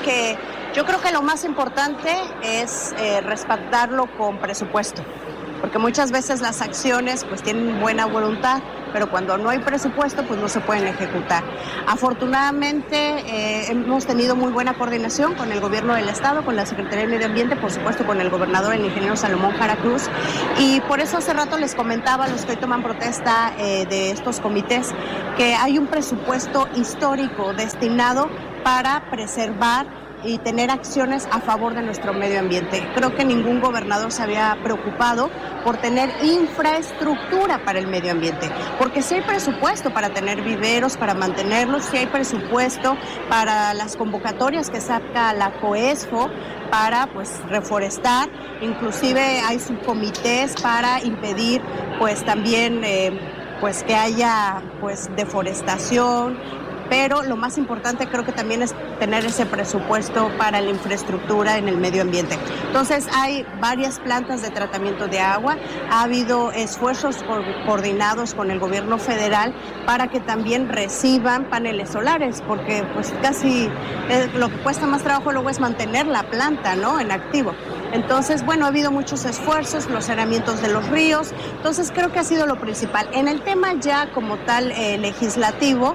que lo más importante es respaldarlo con presupuesto, porque muchas veces las acciones pues tienen buena voluntad, pero cuando no hay presupuesto pues no se pueden ejecutar. Afortunadamente hemos tenido muy buena coordinación con el gobierno del estado, con la Secretaría de Medio Ambiente, por supuesto con el gobernador, el ingeniero Salomón Jara Cruz, y por eso hace rato les comentaba a los que hoy toman protesta de estos comités que hay un presupuesto histórico destinado para preservar y tener acciones a favor de nuestro medio ambiente. Creo que ningún gobernador se había preocupado por tener infraestructura para el medio ambiente, porque sí hay presupuesto para tener viveros, para mantenerlos, sí hay presupuesto para las convocatorias que saca la COESFO para pues reforestar, inclusive hay subcomités para impedir pues también pues que haya pues deforestación. Pero lo más importante creo que también es tener ese presupuesto para la infraestructura en el medio ambiente. Entonces hay varias plantas de tratamiento de agua, ha habido esfuerzos coordinados con el gobierno federal para que también reciban paneles solares, porque pues casi lo que cuesta más trabajo luego es mantener la planta, ¿no?, en activo. Entonces, bueno, ha habido muchos esfuerzos, los saneamientos de los ríos, entonces creo que ha sido lo principal. En el tema ya como tal legislativo,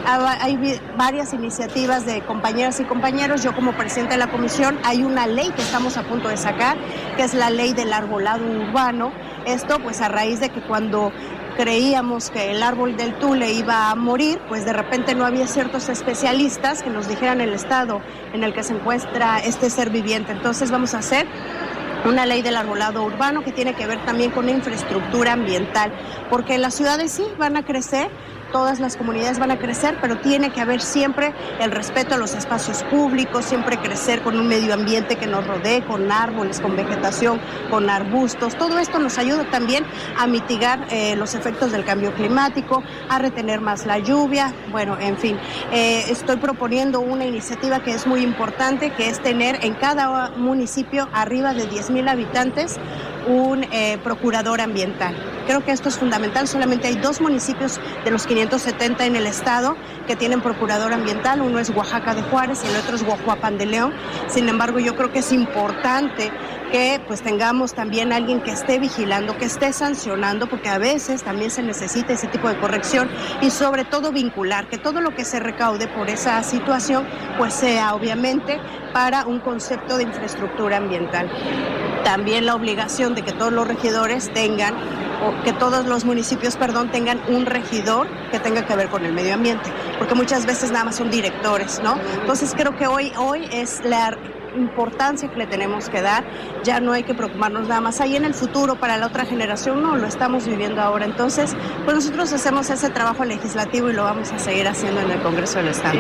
hay varias iniciativas de compañeras y compañeros. Yo como presidenta de la comisión, hay una ley que estamos a punto de sacar, que es la ley del arbolado urbano. Esto pues a raíz de que cuando creíamos que el árbol del Tule iba a morir, pues de repente no había ciertos especialistas que nos dijeran el estado en el que se encuentra este ser viviente. Entonces vamos a hacer una ley del arbolado urbano que tiene que ver también con infraestructura ambiental, porque las ciudades sí van a crecer, todas las comunidades van a crecer, pero tiene que haber siempre el respeto a los espacios públicos, siempre crecer con un medio ambiente que nos rodee, con árboles, con vegetación, con arbustos. Todo esto nos ayuda también a mitigar los efectos del cambio climático, a retener más la lluvia. Bueno, en fin, estoy proponiendo una iniciativa que es muy importante, que es tener en cada municipio arriba de 10,000 habitantes un procurador ambiental. Creo que esto es fundamental. Solamente hay 2 municipios de los 570 en el estado que tienen procurador ambiental. Uno es Oaxaca de Juárez y el otro es Huajuapan de León. Sin embargo, yo creo que es importante que pues tengamos también alguien que esté vigilando, que esté sancionando, porque a veces también se necesita ese tipo de corrección, y sobre todo vincular que todo lo que se recaude por esa situación pues sea obviamente para un concepto de infraestructura ambiental. También la obligación de que todos los regidores tengan, o que todos los municipios, tengan un regidor que tenga que ver con el medio ambiente, porque muchas veces nada más son directores, ¿no? Entonces creo que hoy es la importancia que le tenemos que dar. Ya no hay que preocuparnos nada más ahí en el futuro para la otra generación, no, lo estamos viviendo ahora. Entonces, pues nosotros hacemos ese trabajo legislativo y lo vamos a seguir haciendo en el Congreso del Estado.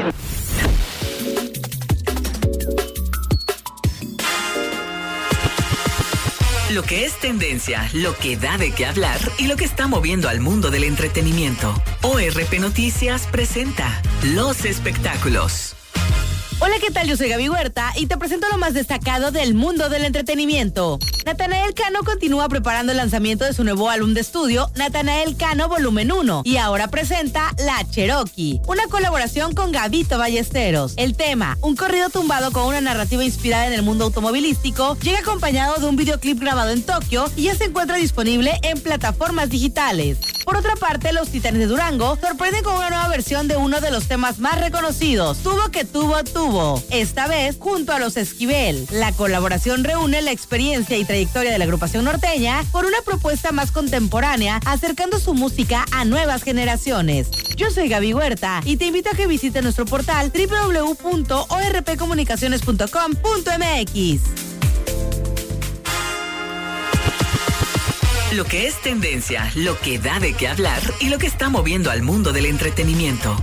Lo que es tendencia, lo que da de qué hablar y lo que está moviendo al mundo del entretenimiento. ORP Noticias presenta Los Espectáculos. Hola, ¿qué tal? Yo soy Gaby Huerta y te presento lo más destacado del mundo del entretenimiento. Natanael Cano continúa preparando el lanzamiento de su nuevo álbum de estudio, Natanael Cano Volumen 1, y ahora presenta La Cherokee, una colaboración con Gabito Ballesteros. El tema, un corrido tumbado con una narrativa inspirada en el mundo automovilístico, llega acompañado de un videoclip grabado en Tokio y ya se encuentra disponible en plataformas digitales. Por otra parte, los Titanes de Durango sorprenden con una nueva versión de uno de los temas más reconocidos, Tuvo que tuvo, esta vez junto a los Esquivel. La colaboración reúne la experiencia y trayectoria de la agrupación norteña por una propuesta más contemporánea, acercando su música a nuevas generaciones. Yo soy Gaby Huerta y te invito a que visites nuestro portal www.orpcomunicaciones.com.mx. Lo que es tendencia, lo que da de qué hablar y lo que está moviendo al mundo del entretenimiento.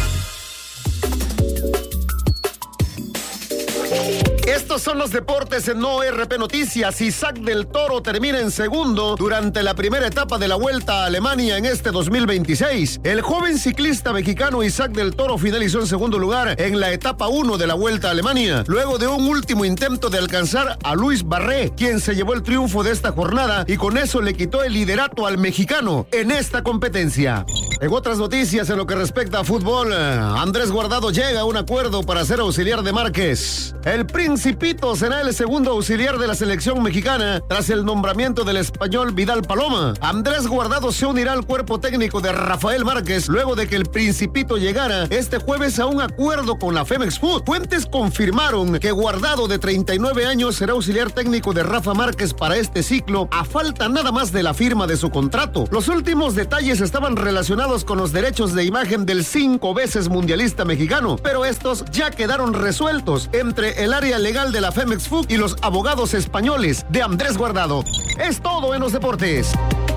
Estos son los deportes en ORP Noticias. Isaac del Toro termina en segundo durante la primera etapa de la Vuelta a Alemania en este 2026. El joven ciclista mexicano Isaac del Toro finalizó en segundo lugar en la etapa 1 de la Vuelta a Alemania, luego de un último intento de alcanzar a Luis Barré, quien se llevó el triunfo de esta jornada y con eso le quitó el liderato al mexicano en esta competencia. En otras noticias, en lo que respecta a fútbol, Andrés Guardado llega a un acuerdo para ser auxiliar de Márquez. El Principito será el segundo auxiliar de la selección mexicana tras el nombramiento del español Vidal Paloma. Andrés Guardado se unirá al cuerpo técnico de Rafael Márquez luego de que el Principito llegara este jueves a un acuerdo con la Femex Food. Fuentes confirmaron que Guardado, de 39 años, será auxiliar técnico de Rafa Márquez para este ciclo, a falta nada más de la firma de su contrato. Los últimos detalles estaban relacionados con los derechos de imagen del 5 veces mundialista mexicano, pero estos ya quedaron resueltos entre el área legal de la Femex Food y los abogados españoles de Andrés Guardado. Es todo en los deportes.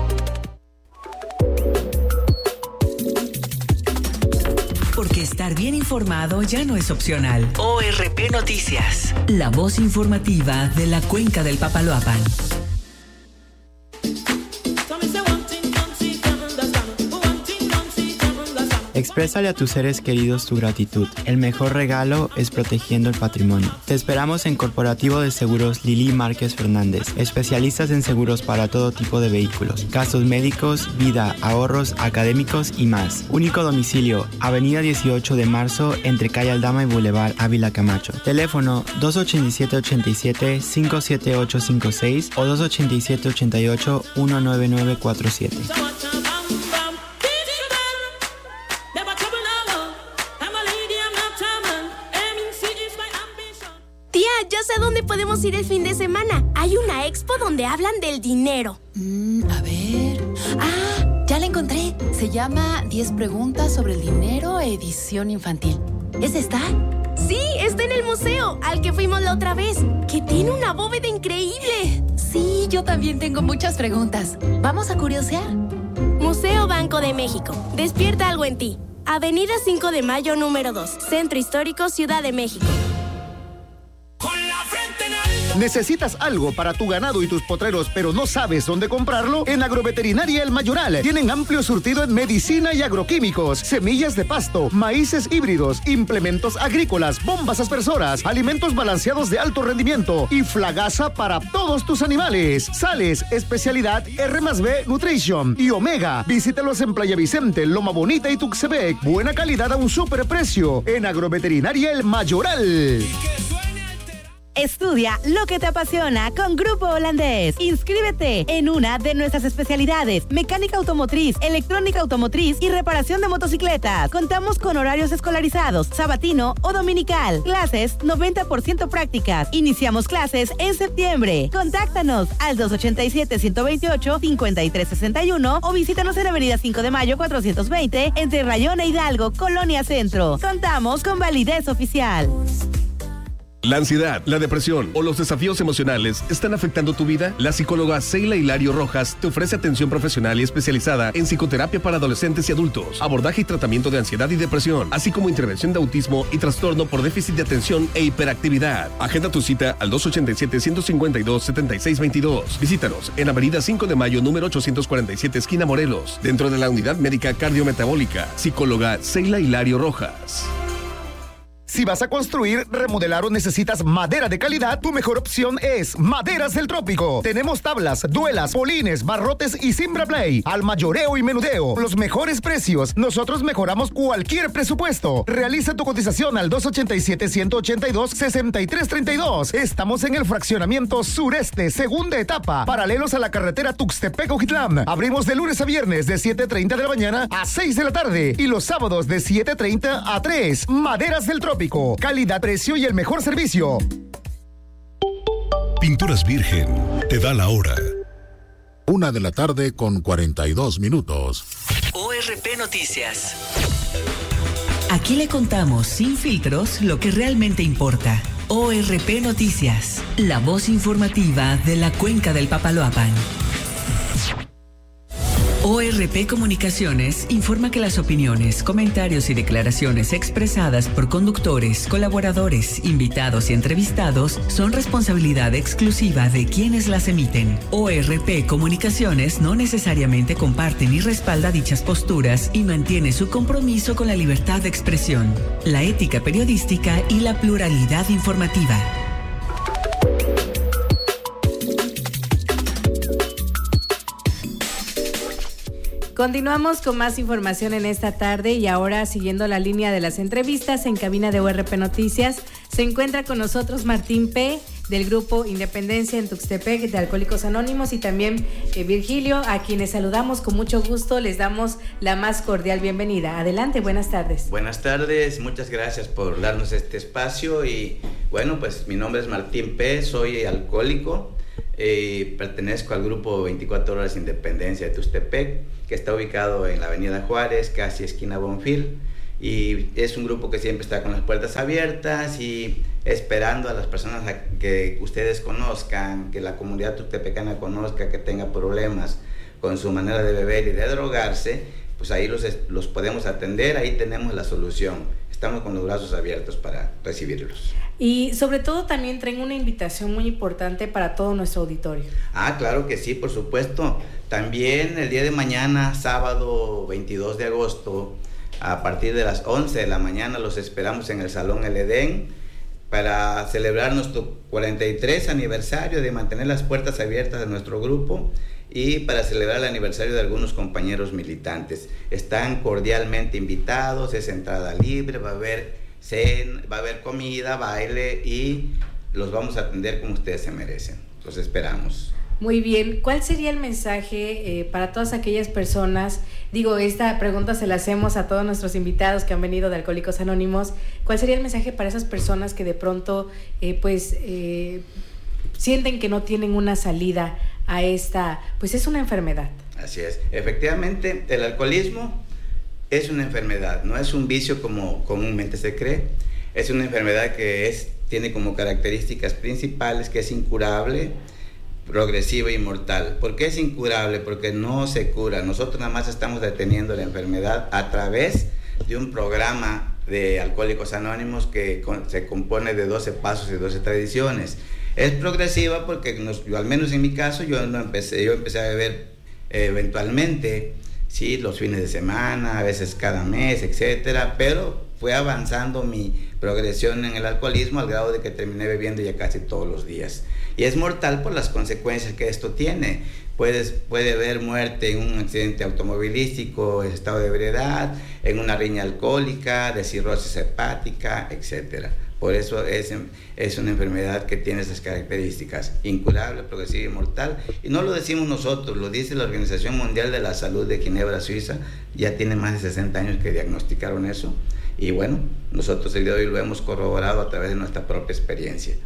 Porque estar bien informado ya no es opcional. ORP Noticias, la voz informativa de la Cuenca del Papaloapan. Exprésale a tus seres queridos tu gratitud. El mejor regalo es protegiendo el patrimonio. Te esperamos en Corporativo de Seguros Lili Márquez Fernández, especialistas en seguros para todo tipo de vehículos, gastos médicos, vida, ahorros, académicos y más. Único domicilio, Avenida 18 de Marzo, entre Calle Aldama y Boulevard Ávila Camacho. Teléfono 287-87-57856 o 287-88-19947. Ya sé dónde podemos ir el fin de semana. Hay una expo donde hablan del dinero. A ver... ¡Ah! Ya la encontré. Se llama 10 preguntas sobre el dinero, edición infantil. ¿Es esta? Sí, está en el museo, al que fuimos la otra vez, que tiene una bóveda increíble. Sí, yo también tengo muchas preguntas. ¿Vamos a curiosear? Museo Banco de México. Despierta algo en ti. Avenida 5 de Mayo, número 2. Centro Histórico, Ciudad de México. ¿Necesitas algo para tu ganado y tus potreros, pero no sabes dónde comprarlo? En Agroveterinaria El Mayoral tienen amplio surtido en medicina y agroquímicos, semillas de pasto, maíces híbridos, implementos agrícolas, bombas aspersoras, alimentos balanceados de alto rendimiento y flagaza para todos tus animales. Sales, especialidad R+B Nutrition y Omega. Visítalos en Playa Vicente, Loma Bonita y Tuxtepec. Buena calidad a un superprecio. En Agroveterinaria El Mayoral. Estudia lo que te apasiona con Grupo Holandés. Inscríbete en una de nuestras especialidades: mecánica automotriz, electrónica automotriz y reparación de motocicletas. Contamos con horarios escolarizados, sabatino o dominical. Clases 90% prácticas. Iniciamos clases en septiembre. Contáctanos al 287-128-5361 o visítanos en Avenida 5 de Mayo 420 entre Rayón e Hidalgo, Colonia Centro. Contamos con validez oficial. La ansiedad, la depresión o los desafíos emocionales están afectando tu vida. La psicóloga Seila Hilario Rojas te ofrece atención profesional y especializada en psicoterapia para adolescentes y adultos, abordaje y tratamiento de ansiedad y depresión, así como intervención de autismo y trastorno por déficit de atención e hiperactividad. Agenda tu cita al 287-152-7622. Visítanos en Avenida 5 de Mayo, número 847, esquina Morelos, dentro de la Unidad Médica Cardiometabólica. Psicóloga Seila Hilario Rojas. Si vas a construir, remodelar o necesitas madera de calidad, tu mejor opción es Maderas del Trópico. Tenemos tablas, duelas, polines, barrotes y Simbra Play. Al mayoreo y menudeo, los mejores precios. Nosotros mejoramos cualquier presupuesto. Realiza tu cotización al 287-182-6332. Estamos en el fraccionamiento sureste, segunda etapa, paralelos a la carretera Tuxtepec-Ojitlán. Abrimos de lunes a viernes de 7:30 de la mañana a 6 de la tarde y los sábados de 7:30 a 3. Maderas del Trópico. Calidad, precio y el mejor servicio. Pinturas Virgen te da la hora. 1:42 p.m. ORP Noticias. Aquí le contamos sin filtros lo que realmente importa. ORP Noticias, la voz informativa de la Cuenca del Papaloapan. ORP Comunicaciones informa que las opiniones, comentarios y declaraciones expresadas por conductores, colaboradores, invitados y entrevistados son responsabilidad exclusiva de quienes las emiten. ORP Comunicaciones no necesariamente comparte ni respalda dichas posturas y mantiene su compromiso con la libertad de expresión, la ética periodística y la pluralidad informativa. Continuamos con más información en esta tarde y ahora siguiendo la línea de las entrevistas en cabina de ORP Noticias se encuentra con nosotros Martín P. del Grupo Independencia en Tuxtepec de Alcohólicos Anónimos y también Virgilio, a quienes saludamos con mucho gusto, les damos la más cordial bienvenida. Adelante, buenas tardes. Buenas tardes, muchas gracias por darnos este espacio y bueno, pues mi nombre es Martín P., soy alcohólico, pertenezco al Grupo 24 Horas Independencia de Tuxtepec, que está ubicado en la Avenida Juárez, casi esquina Bonfil, y es un grupo que siempre está con las puertas abiertas y esperando a las personas a que ustedes conozcan, que la comunidad tuxtepecana conozca, que tenga problemas con su manera de beber y de drogarse, pues ahí los podemos atender, ahí tenemos la solución. Estamos con los brazos abiertos para recibirlos. Y sobre todo también traen una invitación muy importante para todo nuestro auditorio. Ah, claro que sí, por supuesto. También el día de mañana, sábado 22 de agosto, a partir de las 11 de la mañana, los esperamos en el Salón El Edén para celebrar nuestro 43 aniversario de mantener las puertas abiertas de nuestro grupo y para celebrar el aniversario de algunos compañeros militantes. Están cordialmente invitados, es entrada libre, va a haber cena, va a haber comida, baile y los vamos a atender como ustedes se merecen. Los esperamos. Muy bien, ¿cuál sería el mensaje para todas aquellas personas? Digo, esta pregunta se la hacemos a todos nuestros invitados que han venido de Alcohólicos Anónimos. ¿Cuál sería el mensaje para esas personas que de pronto sienten que no tienen una salida a esta, pues es una enfermedad? Así es, efectivamente el alcoholismo es una enfermedad, no es un vicio como comúnmente se cree, es una enfermedad que tiene como características principales que es incurable, progresiva y mortal. ¿Por qué es incurable? Porque no se cura. Nosotros nada más estamos deteniendo la enfermedad a través de un programa de Alcohólicos Anónimos que se compone de 12 pasos y 12 tradiciones. Es progresiva porque, al menos en mi caso, yo empecé a beber eventualmente, sí, los fines de semana, a veces cada mes, etcétera, pero fue avanzando mi progresión en el alcoholismo al grado de que terminé bebiendo ya casi todos los días. Y es mortal por las consecuencias que esto tiene. Puede haber muerte en un accidente automovilístico, en estado de ebriedad, en una riña alcohólica, de cirrosis hepática, etcétera. Por eso es una enfermedad que tiene esas características, incurable, progresiva y mortal. Y no lo decimos nosotros, lo dice la Organización Mundial de la Salud de Ginebra, Suiza. Ya tiene más de 60 años que diagnosticaron eso. Y bueno, nosotros el día de hoy lo hemos corroborado a través de nuestra propia experiencia.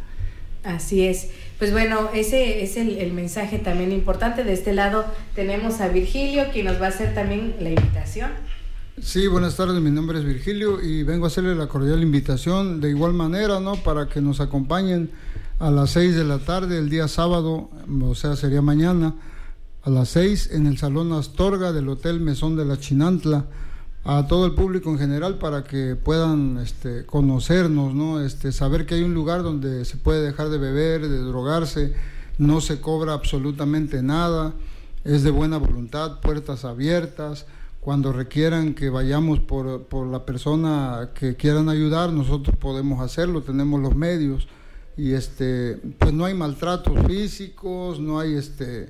Así es. Pues bueno, ese es el mensaje también importante. De este lado tenemos a Virgilio, quien nos va a hacer también la invitación. Sí, buenas tardes, mi nombre es Virgilio y vengo a hacerle la cordial invitación de igual manera, ¿no? Para que nos acompañen a las 6 de la tarde el día sábado, o sea, sería mañana, a las 6 en el Salón Astorga del Hotel Mesón de la Chinantla, a todo el público en general para que puedan conocernos, ¿no? Saber que hay un lugar donde se puede dejar de beber, de drogarse, no se cobra absolutamente nada, es de buena voluntad, puertas abiertas. Cuando requieran que vayamos por la persona que quieran ayudar, nosotros podemos hacerlo, tenemos los medios y pues no hay maltratos físicos, no hay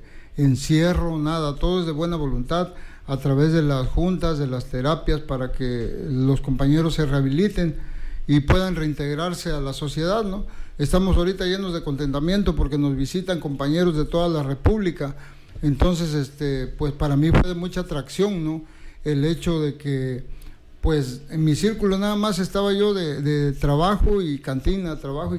encierro, nada, todo es de buena voluntad a través de las juntas, de las terapias para que los compañeros se rehabiliten y puedan reintegrarse a la sociedad, ¿no? Estamos ahorita llenos de contentamiento porque nos visitan compañeros de toda la República, entonces pues para mí fue de mucha atracción, ¿no? El hecho de que pues en mi círculo nada más estaba yo de trabajo y cantina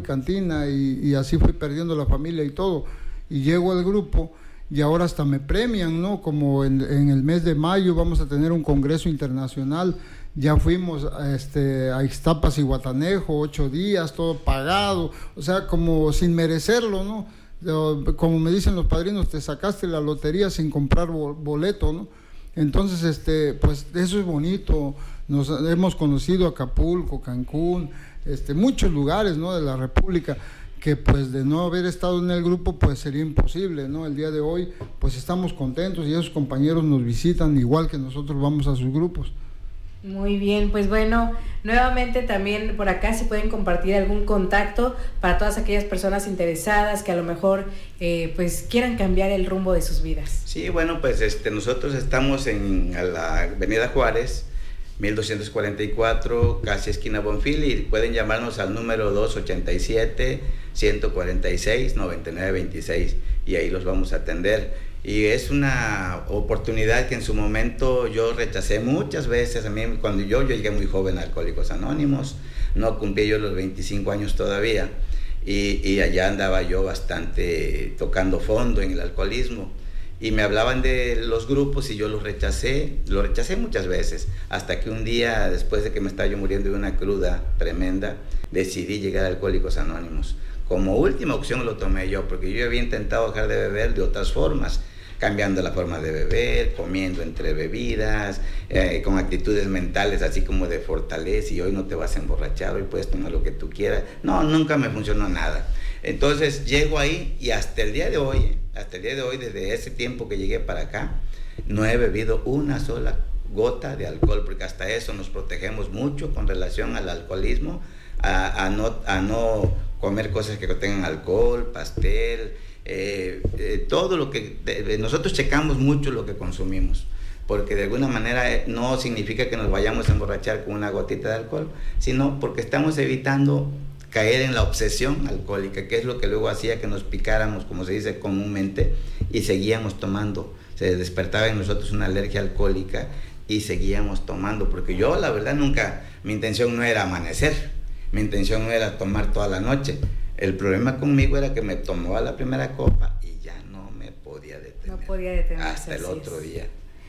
y así fui perdiendo la familia y todo, y llego al grupo y ahora hasta me premian, ¿no? Como en el mes de mayo vamos a tener un congreso internacional, ya fuimos a Ixtapas y Guatanejo, 8 días, todo pagado, o sea, como sin merecerlo, ¿no? Como me dicen los padrinos, te sacaste la lotería sin comprar boleto, ¿no? Entonces, pues eso es bonito. Nos hemos conocido Acapulco, Cancún, muchos lugares, ¿no? De la República, que pues de no haber estado en el grupo pues sería imposible, ¿no? El día de hoy pues estamos contentos y esos compañeros nos visitan igual que nosotros vamos a sus grupos. Muy bien, pues bueno, nuevamente también por acá si pueden compartir algún contacto para todas aquellas personas interesadas que a lo mejor pues quieran cambiar el rumbo de sus vidas. Sí, bueno, pues nosotros estamos en la Avenida Juárez, 1244, casi esquina Bonfil, y pueden llamarnos al número 287-146-9926 y ahí los vamos a atender. Y es una oportunidad que en su momento yo rechacé muchas veces. A mí, cuando yo llegué muy joven a Alcohólicos Anónimos, no cumplí yo los 25 años todavía, y allá andaba yo bastante tocando fondo en el alcoholismo, y me hablaban de los grupos y yo lo rechacé muchas veces, hasta que un día, después de que me estaba yo muriendo de una cruda tremenda, decidí llegar a Alcohólicos Anónimos. Como última opción lo tomé yo, porque yo había intentado dejar de beber de otras formas, cambiando la forma de beber, comiendo entre bebidas, con actitudes mentales así como de fortaleza, y hoy no te vas a emborrachar, hoy puedes tomar lo que tú quieras. No, nunca me funcionó nada. Entonces llego ahí y hasta el día de hoy, desde ese tiempo que llegué para acá, no he bebido una sola gota de alcohol, porque hasta eso nos protegemos mucho con relación al alcoholismo, a no comer cosas que contengan alcohol, pastel, todo lo que nosotros checamos mucho lo que consumimos, porque de alguna manera no significa que nos vayamos a emborrachar con una gotita de alcohol, sino porque estamos evitando caer en la obsesión alcohólica, que es lo que luego hacía que nos picáramos, como se dice comúnmente, y seguíamos tomando. Se despertaba en nosotros una alergia alcohólica y seguíamos tomando, porque yo la verdad nunca, mi intención no era amanecer, mi intención no era tomar toda la noche. El problema conmigo era que me tomaba la primera copa y ya no me podía detener. No podía detenerse hasta el otro día.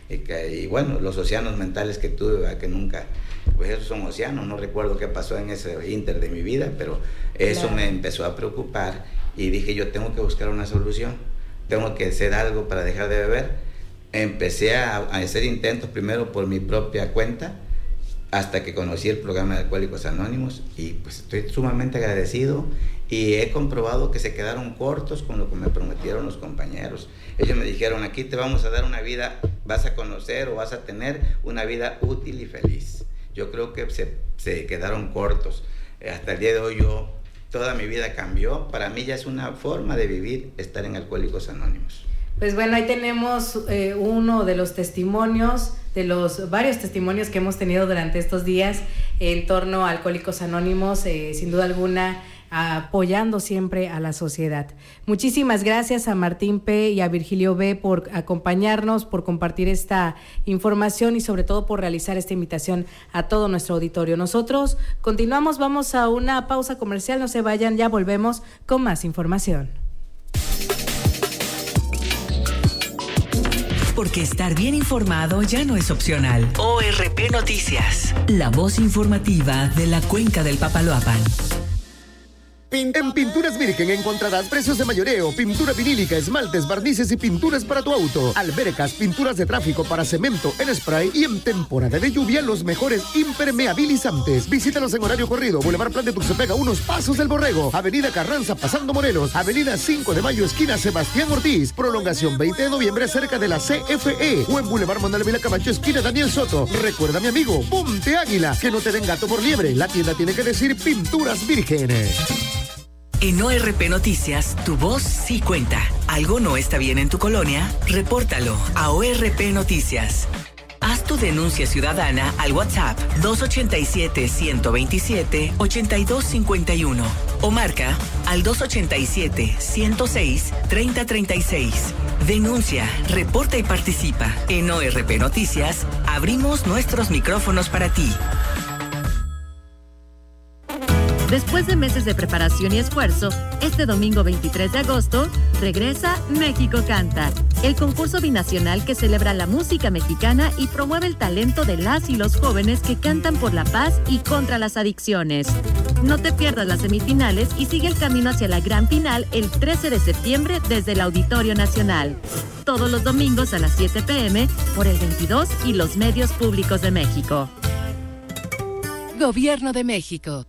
Y bueno, los océanos mentales que tuve, ¿verdad? Que nunca, pues esos son océanos, no recuerdo qué pasó en ese inter de mi vida, pero eso me empezó a preocupar y dije, yo tengo que buscar una solución, tengo que hacer algo para dejar de beber. Empecé a hacer intentos primero por mi propia cuenta, hasta que conocí el programa de Alcohólicos Anónimos, y pues estoy sumamente agradecido, y he comprobado que se quedaron cortos con lo que me prometieron los compañeros. Ellos me dijeron, aquí te vamos a dar una vida, vas a conocer o vas a tener una vida útil y feliz. Yo creo que se quedaron cortos. Hasta el día de hoy toda mi vida cambió. Para mí ya es una forma de vivir estar en Alcohólicos Anónimos. Pues bueno, ahí tenemos uno de los testimonios, de los varios testimonios que hemos tenido durante estos días en torno a Alcohólicos Anónimos, sin duda alguna apoyando siempre a la sociedad. Muchísimas gracias a Martín P. y a Virgilio B. por acompañarnos, por compartir esta información y sobre todo por realizar esta invitación a todo nuestro auditorio. Nosotros continuamos, vamos a una pausa comercial, no se vayan, ya volvemos con más información. Porque estar bien informado ya no es opcional. ORP Noticias, la voz informativa de la Cuenca del Papaloapan. En Pinturas Virgen encontrarás precios de mayoreo, pintura vinílica, esmaltes, barnices y pinturas para tu auto, albercas, pinturas de tráfico para cemento en spray y en temporada de lluvia los mejores impermeabilizantes. Visítalos en horario corrido, Boulevard Plan de Tuxtepec a unos pasos del Borrego, Avenida Carranza pasando Morelos, Avenida 5 de Mayo esquina Sebastián Ortiz, prolongación 20 de noviembre cerca de la CFE o en Boulevard Manuel Vila Camacho esquina Daniel Soto. Recuerda, mi amigo, ponte águila, que no te den gato por liebre. La tienda tiene que decir Pinturas Virgen. En ORP Noticias, tu voz sí cuenta. ¿Algo no está bien en tu colonia? Repórtalo a ORP Noticias. Haz tu denuncia ciudadana al WhatsApp 287-127-8251 o marca al 287-106-3036. Denuncia, reporta y participa. En ORP Noticias, abrimos nuestros micrófonos para ti. Después de meses de preparación y esfuerzo, este domingo 23 de agosto, regresa México Canta, el concurso binacional que celebra la música mexicana y promueve el talento de las y los jóvenes que cantan por la paz y contra las adicciones. No te pierdas las semifinales y sigue el camino hacia la gran final el 13 de septiembre desde el Auditorio Nacional. Todos los domingos a las 7 p.m. por el 22 y los medios públicos de México. Gobierno de México.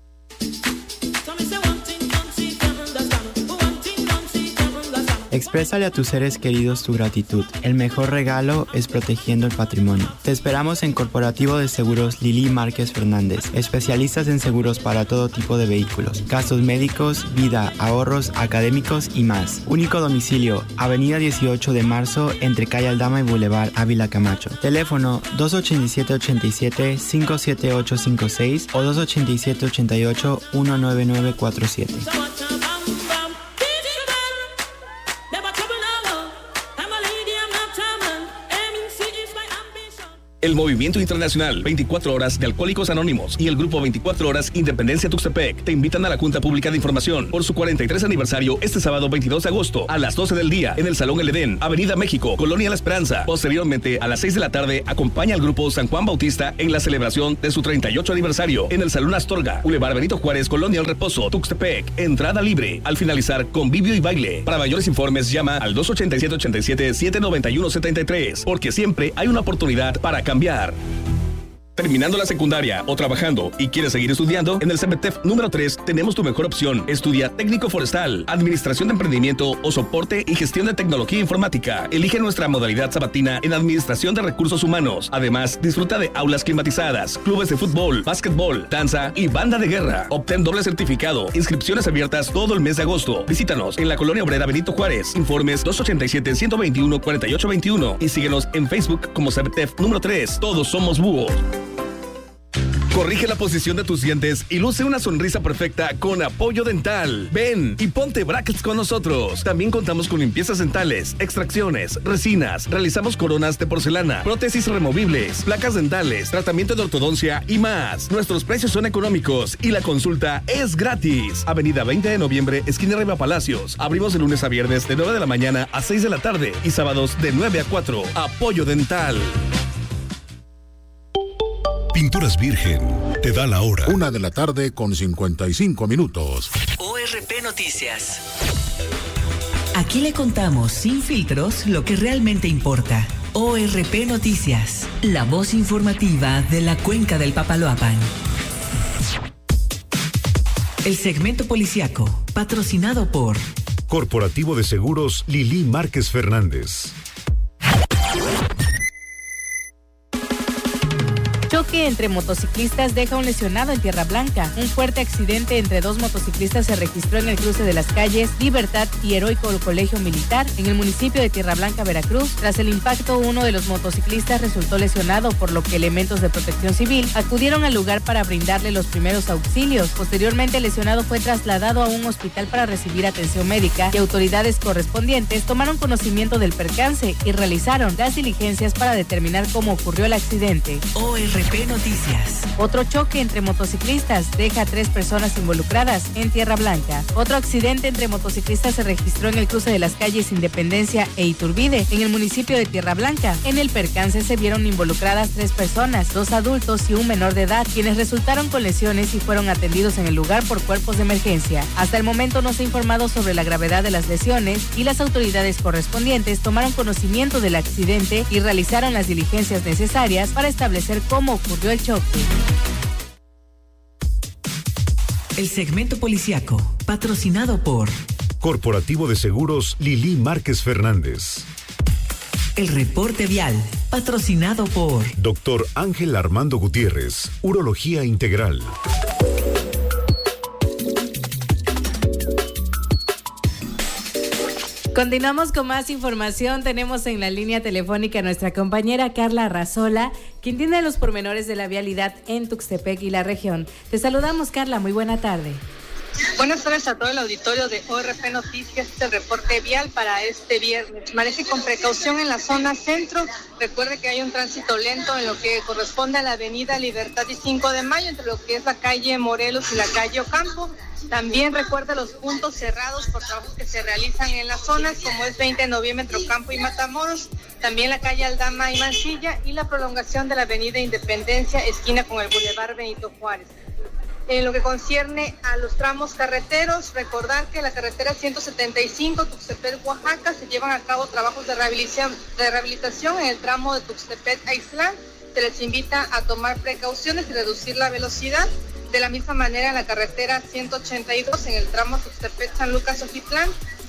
Exprésale a tus seres queridos tu gratitud. El mejor regalo es protegiendo el patrimonio. Te esperamos en Corporativo de Seguros Lili Márquez Fernández, especialistas en seguros para todo tipo de vehículos, gastos médicos, vida, ahorros, académicos y más. Único domicilio, Avenida 18 de Marzo, entre Calle Aldama y Boulevard Ávila Camacho. Teléfono 287-87-57856 o 287-88-19947. El Movimiento Internacional 24 Horas de Alcohólicos Anónimos y el Grupo 24 Horas Independencia Tuxtepec te invitan a la Junta Pública de Información por su 43 aniversario este sábado 22 de agosto a las 12 del día en el Salón El Edén, Avenida México, Colonia La Esperanza. Posteriormente, a las 6 de la tarde, acompaña al Grupo San Juan Bautista en la celebración de su 38 aniversario en el Salón Astorga, Boulevard Benito Juárez, Colonia El Reposo, Tuxtepec. Entrada libre. Al finalizar, convivio y baile. Para mayores informes, llama al 287-87-791-73, porque siempre hay una oportunidad para cambiar. Terminando la secundaria o trabajando y quieres seguir estudiando, en el CEMETEF número 3 tenemos tu mejor opción. Estudia técnico forestal, administración de emprendimiento o soporte y gestión de tecnología informática. Elige nuestra modalidad sabatina en administración de recursos humanos. Además, disfruta de aulas climatizadas, clubes de fútbol, básquetbol, danza y banda de guerra. Obtén doble certificado. Inscripciones abiertas todo el mes de agosto. Visítanos en la Colonia Obrera Benito Juárez. Informes 287-121-4821 y síguenos en Facebook como CEMETEF número 3. Todos somos búhos. Corrige la posición de tus dientes y luce una sonrisa perfecta con Apoyo Dental. Ven y ponte brackets con nosotros. También contamos con limpiezas dentales, extracciones, resinas, realizamos coronas de porcelana, prótesis removibles, placas dentales, tratamiento de ortodoncia y más. Nuestros precios son económicos y la consulta es gratis. Avenida 20 de noviembre, esquina Riva Palacios. Abrimos de lunes a viernes de 9 de la mañana a 6 de la tarde y sábados de 9 a 4. Apoyo Dental. Pinturas Virgen te da la hora. 1:55 p.m. ORP Noticias. Aquí le contamos sin filtros lo que realmente importa. ORP Noticias, la voz informativa de la Cuenca del Papaloapan. El segmento policiaco, patrocinado por Corporativo de Seguros Lili Márquez Fernández. Choque entre motociclistas deja un lesionado en Tierra Blanca. Un fuerte accidente entre dos motociclistas se registró en el cruce de las calles Libertad y Heroico Colegio Militar en el municipio de Tierra Blanca, Veracruz. Tras el impacto, uno de los motociclistas resultó lesionado, por lo que elementos de protección civil acudieron al lugar para brindarle los primeros auxilios. Posteriormente, el lesionado fue trasladado a un hospital para recibir atención médica y autoridades correspondientes tomaron conocimiento del percance y realizaron las diligencias para determinar cómo ocurrió el accidente. ORP Noticias. Otro choque entre motociclistas deja a 3 personas involucradas en Tierra Blanca. Otro accidente entre motociclistas se registró en el cruce de las calles Independencia e Iturbide, en el municipio de Tierra Blanca. En el percance se vieron involucradas 3 personas, 2 adultos y un menor de edad, quienes resultaron con lesiones y fueron atendidos en el lugar por cuerpos de emergencia. Hasta el momento no se ha informado sobre la gravedad de las lesiones y las autoridades correspondientes tomaron conocimiento del accidente y realizaron las diligencias necesarias para establecer cómo ocurrió el choque. El segmento policiaco, patrocinado por Corporativo de Seguros Lili Márquez Fernández. El reporte vial, patrocinado por Dr. Ángel Armando Gutiérrez, Urología Integral. Continuamos con más información. Tenemos en la línea telefónica a nuestra compañera Carla Arrazola, quien tiene los pormenores de la vialidad en Tuxtepec y la región. Te saludamos, Carla. Muy buena tarde. Buenas tardes a todo el auditorio de ORP Noticias. Este reporte vial para este viernes. Maneje con precaución en la zona centro. Recuerde que hay un tránsito lento en lo que corresponde a la avenida Libertad y 5 de Mayo, entre lo que es la calle Morelos y la calle Ocampo. También recuerda los puntos cerrados por trabajos que se realizan en las zonas, como es 20 de noviembre entre Ocampo y Matamoros, también la calle Aldama y Mansilla y la prolongación de la avenida Independencia, esquina con el Boulevard Benito Juárez. En lo que concierne a los tramos carreteros, recordar que la carretera 175 Tuxtepec-Oaxaca se llevan a cabo trabajos de rehabilitación en el tramo de Tuxtepec a Ixtlán. Se les invita a tomar precauciones y reducir la velocidad. De la misma manera, en la carretera 182, en el tramo Tuxtepec-San Lucas-Ojitlán,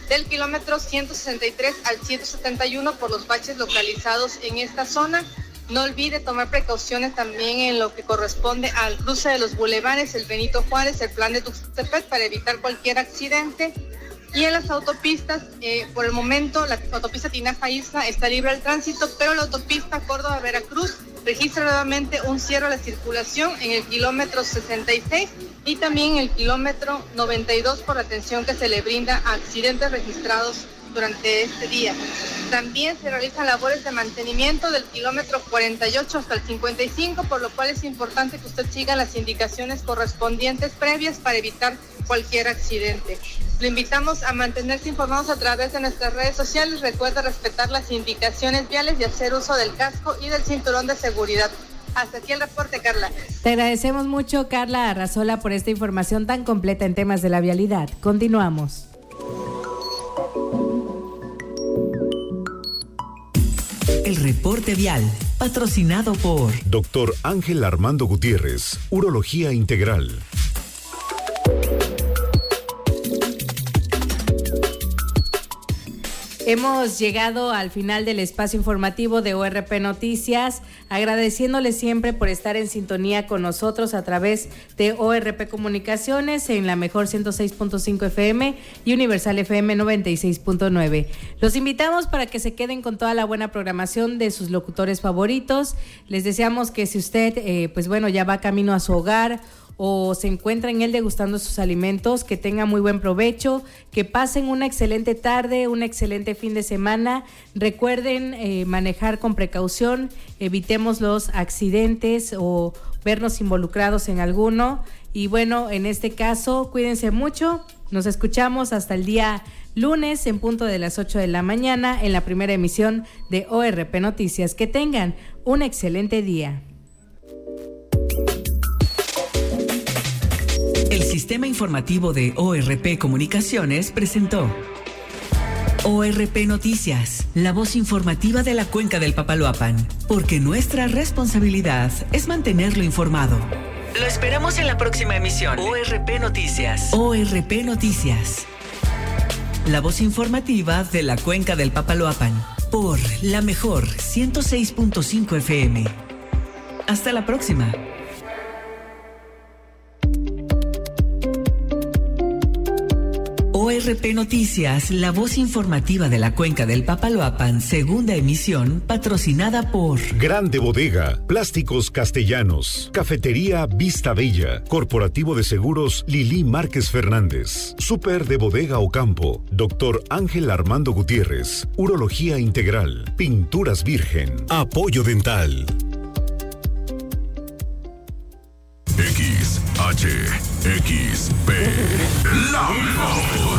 del kilómetro 163 al 171 por los baches localizados en esta zona. No olvide tomar precauciones también en lo que corresponde al cruce de los bulevares, el Benito Juárez, el Plan de Tuxtepec, para evitar cualquier accidente. Y en las autopistas, por el momento, la autopista Tinaja-Ixtla está libre al tránsito, pero la autopista Córdoba-Veracruz registra nuevamente un cierre a la circulación en el kilómetro 66 y también en el kilómetro 92 por la atención que se le brinda a accidentes registrados durante este día. También se realizan labores de mantenimiento del kilómetro 48 hasta el 55, por lo cual es importante que usted siga las indicaciones correspondientes previas para evitar cualquier accidente. Lo invitamos a mantenerse informados a través de nuestras redes sociales. Recuerda respetar las indicaciones viales y hacer uso del casco y del cinturón de seguridad. Hasta aquí el reporte, Carla. Te agradecemos mucho, Carla Arrazola, por esta información tan completa en temas de la vialidad. Continuamos. El reporte vial, patrocinado por Dr. Ángel Armando Gutiérrez, Urología Integral. Hemos llegado al final del espacio informativo de ORP Noticias, agradeciéndoles siempre por estar en sintonía con nosotros a través de ORP Comunicaciones en la mejor 106.5 FM y Universal FM 96.9. Los invitamos para que se queden con toda la buena programación de sus locutores favoritos. Les deseamos que si usted, ya va camino a su hogar o se encuentra en él degustando sus alimentos, que tenga muy buen provecho, que pasen una excelente tarde, un excelente fin de semana. Recuerden manejar con precaución, evitemos los accidentes o vernos involucrados en alguno. Y bueno, en este caso, cuídense mucho. Nos escuchamos hasta el día lunes en punto de las 8 de la mañana en la primera emisión de ORP Noticias. Que tengan un excelente día. El sistema informativo de ORP Comunicaciones presentó ORP Noticias, la voz informativa de la Cuenca del Papaloapan, porque nuestra responsabilidad es mantenerlo informado. Lo esperamos en la próxima emisión. ORP Noticias. ORP Noticias, la voz informativa de la Cuenca del Papaloapan, por la mejor 106.5 FM. Hasta la próxima. ORP Noticias, la voz informativa de la Cuenca del Papaloapan, segunda emisión, patrocinada por Grande Bodega, Plásticos Castellanos, Cafetería Vista Bella, Corporativo de Seguros Lili Márquez Fernández, Súper de Bodega Ocampo, Dr. Ángel Armando Gutiérrez, Urología Integral, Pinturas Virgen, Apoyo Dental. XHXP, la mejor,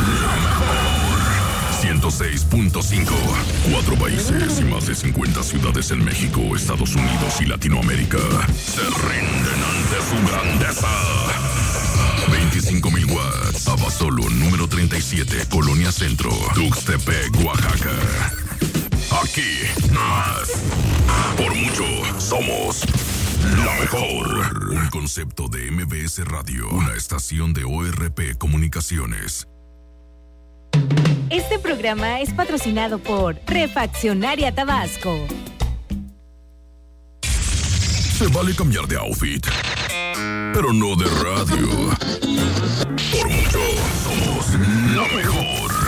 106.5, 4 países y más de 50 ciudades en México, Estados Unidos y Latinoamérica se rinden ante su grandeza. 25,000 watts, Abasolo, número 37, Colonia Centro, Tuxtepec, Oaxaca. Aquí, más. Por mucho, somos la mejor. Un concepto de MBS Radio, una estación de ORP Comunicaciones. Este programa es patrocinado por Refaccionaria Tabasco. Se vale cambiar de outfit, pero no de radio. Por mucho, somos la mejor.